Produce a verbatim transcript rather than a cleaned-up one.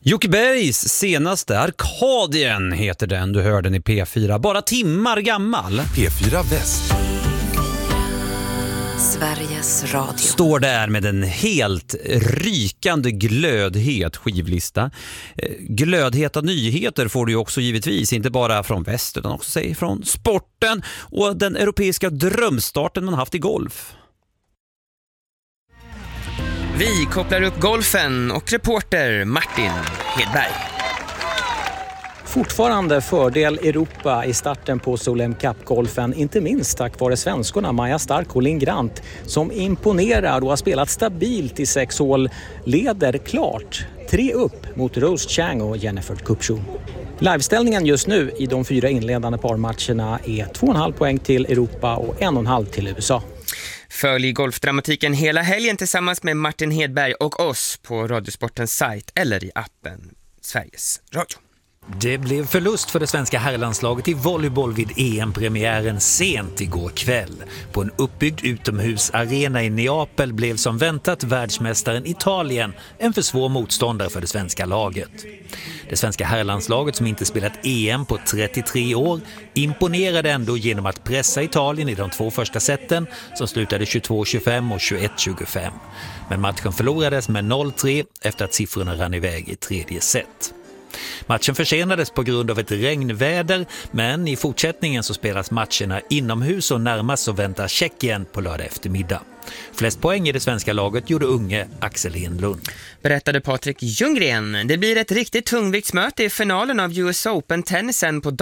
Jocke Bergs senaste Arkadien heter den, du hör den i P fyra. Bara timmar gammal. P fyra Väst. Sveriges Radio. Står där med en helt rykande glödhet skivlista. Glödheta nyheter får du ju också givetvis, inte bara från väst utan också säg, från sporten och den europeiska drömstarten man haft i golf. Vi kopplar upp golfen och reporter Martin Hedberg. Fortfarande fördel Europa i starten på Solheim Cup-golfen, inte minst tack vare svenskorna Maja Stark och Linn Grant som imponerar och har spelat stabilt i sex hål, leder klart tre upp mot Rose Chang och Jennifer Kupcho. Liveställningen just nu i de fyra inledande parmatcherna är två komma fem poäng till Europa och en komma fem till U S A. Följ golfdramatiken hela helgen tillsammans med Martin Hedberg och oss på Radiosportens sajt eller i appen Sveriges Radio. Det blev förlust för det svenska herrlandslaget i volleyboll vid E M-premiären sent igår kväll. På en uppbyggd utomhusarena i Neapel blev som väntat världsmästaren Italien en för svår motståndare för det svenska laget. Det svenska herrlandslaget som inte spelat E M på trettiotre år imponerade ändå genom att pressa Italien i de två första seten som slutade tjugotvå tjugofem och tjugoett tjugofem. Men matchen förlorades med noll tre efter att siffrorna rann iväg i tredje set. Matchen försenades på grund av ett regnväder, men i fortsättningen så spelas matcherna inomhus och närmast så väntar Tjeckien på lördag eftermiddag. Flest poäng i det svenska laget gjorde unge Axel Enlund. Berättade Patrik Ljunggren. Det blir ett riktigt tungviktsmöte i finalen av U S Open-tennisen på